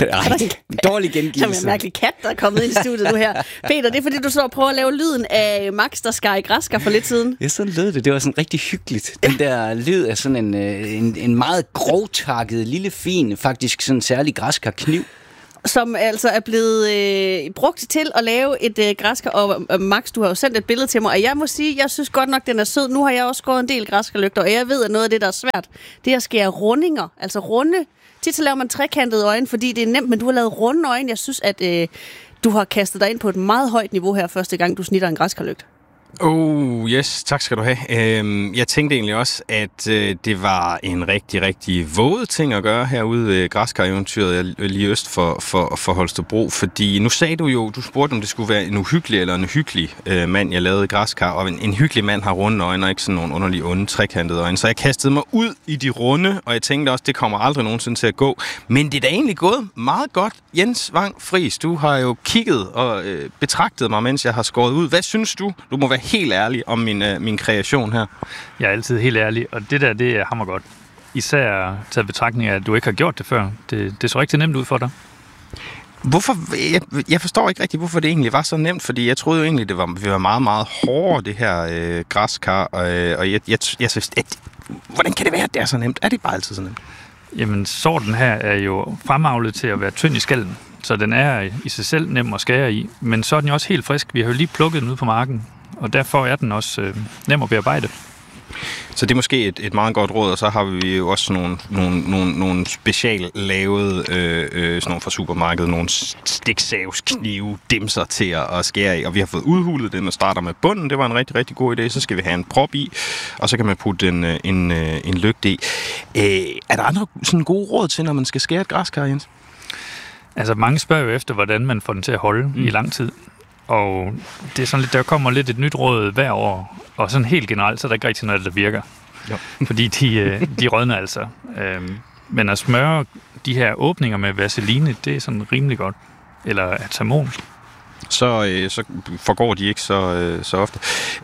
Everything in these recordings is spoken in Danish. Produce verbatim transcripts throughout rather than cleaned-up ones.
Nej, dårlig gengivelse. Det er en mærkelig kat, der er kommet ind i studiet nu her. Peter, det er fordi, du så prøver at lave lyden af Max, der skar i græskar for lidt siden. Ja, sådan lød det. Det var sådan rigtig hyggeligt. Den der lyd af sådan en, en, en meget grovtakket, lille, fin, faktisk sådan særlig græskarkniv. Som altså er blevet øh, brugt til at lave et øh, græskar. Og øh, Max, du har jo sendt et billede til mig, og jeg må sige, jeg synes godt nok, den er sød. Nu har jeg også skåret en del græskarlygter, og jeg ved, at noget af det, der er svært, det er at skære rundinger. Altså runde. Tit så laver man trekantede øjne, fordi det er nemt, men du har lavet runde øjne. Jeg synes, at øh, du har kastet dig ind på et meget højt niveau her, første gang du snitter en græskarlygt. Oh, yes, tak skal du have. Øhm, jeg tænkte egentlig også, at øh, det var en rigtig, rigtig våget ting at gøre herude ved græskar-eventyret lige øst for, for, for Holstebro, fordi nu sagde du jo, du spurgte, om det skulle være en uhyggelig eller en hyggelig øh, mand, jeg lavede græskar, og en, en hyggelig mand har runde øjne, og ikke sådan nogle underlige onde, trekantede øjne. Så jeg kastede mig ud i de runde, og jeg tænkte også, det kommer aldrig nogensinde til at gå. Men det er da egentlig gået meget godt. Jens Vang Friis, du har jo kigget og øh, betragtet mig, mens jeg har skåret ud. Hvad synes du? Du må være helt ærlig om min, øh, min kreation her. Jeg er altid helt ærlig, og det der, det er hammer godt. Især taget betragtning af, at du ikke har gjort det før. Det, det så rigtig nemt ud for dig. Hvorfor? Jeg, jeg forstår ikke rigtig, hvorfor det egentlig var så nemt, fordi jeg troede jo egentlig, det var, det var meget, meget hårdere, det her øh, græskar, og, og jeg, jeg, jeg synes, at, hvordan kan det være, at det er så nemt? Er det bare altid så nemt? Jamen, sorten her er jo fremavlet til at være tynd i skallen, så den er i sig selv nem at skære i, men så er den jo også helt frisk. Vi har jo lige plukket den ud på marken, og derfor er den også øh, nem at bearbejde. Så det er måske et, et meget godt råd, og så har vi jo også nogle, nogle, nogle, nogle special lavede, øh, øh, sådan nogle fra supermarkedet, nogle stiksavsknive, dimser til at, at skære i, og vi har fået udhulet den og starter med bunden. Det var en rigtig, rigtig god idé. Så skal vi have en prop i, og så kan man putte en, en, en lygte i. Øh, er der andre sådan gode råd til, når man skal skære et græskar, Jens? Altså, mange spørger jo efter, hvordan man får den til at holde mm. i lang tid. Og det er sådan lidt, der kommer lidt et nyt råd hver år, og sådan helt generelt, så er der ikke rigtig noget, der virker. Jo. Fordi de, de rådner altså. Men at smøre de her åbninger med vaseline, det er sådan rimelig godt. Eller atamon. Så, så forgår de ikke så, så ofte.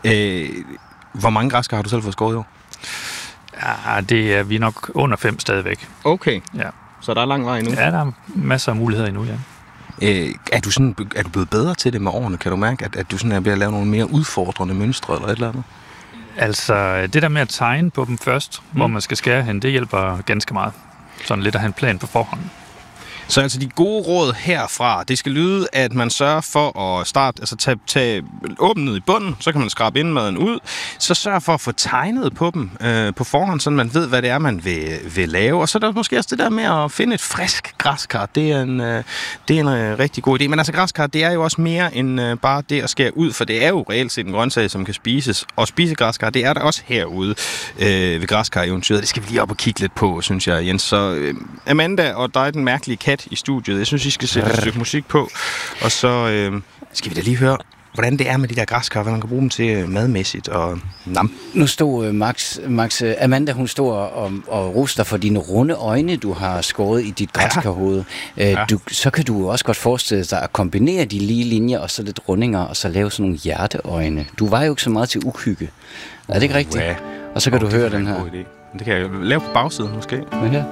Hvor mange græskar har du selv fået skåret i år? Ja, det er vi nok under fem stadigvæk. Okay, ja. Så der er lang vej endnu? Ja, der er masser af muligheder endnu, ja. Øh, er, du sådan, er du blevet bedre til det med årene? Kan du mærke, at, at du sådan er ved at lave nogle mere udfordrende mønstre eller et eller andet? Altså, det der med at tegne på dem først, mm. hvor man skal skære hen, det hjælper ganske meget. Sådan lidt at have en plan på forhånd. Så altså de gode råd herfra, det skal lyde, at man sørger for at starte, altså tage, tage åbnet i bunden, så kan man skrabe indmaden ud, så sørg for at få tegnet på dem øh, på forhånd, så man ved, hvad det er, man vil, vil lave. Og så er der måske også det der med at finde et frisk græskar. Det er en, øh, det er en øh, rigtig god idé. Men altså græskar, det er jo også mere end øh, bare det at skære ud, for det er jo reelt set en grøntsag, som kan spises. Og spise græskar, det er der også herude øh, ved græskar-eventyret. Det skal vi lige op og kigge lidt på, synes jeg, Jens. Så øh, Amanda og dig, den mærkelige kat i studiet. Jeg synes, I skal sætte et stykke musik på, og så øh, skal vi da lige høre, hvordan det er med de der græskar, hvad man kan bruge dem til madmæssigt og nam. Nu stod Max, Max Amanda, hun stod og, og ruster for dine runde øjne, du har skåret i dit græskarhoved. Ja. Ja. Du, så kan du også godt forestille dig at kombinere de lige linjer og så lidt rundinger, og så lave sådan nogle hjerteøjne. Du var jo ikke så meget til uhygge. Er det ikke rigtigt? Ja. Og så kan oh, du høre den her. Det kan jeg lave på bagsiden måske. Men her.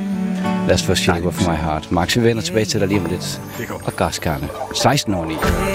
Lad os få Shape of My Heart. Max, vi vender tilbage til dig lige om lidt. Og græskarne. seksten år ni.